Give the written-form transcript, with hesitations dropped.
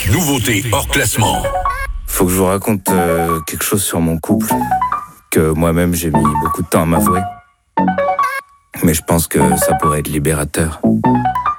Nouveauté hors classement. Faut que je vous raconte quelque chose sur mon couple que moi-même j'ai mis beaucoup de temps à m'avouer. Mais je pense que ça pourrait être libérateur.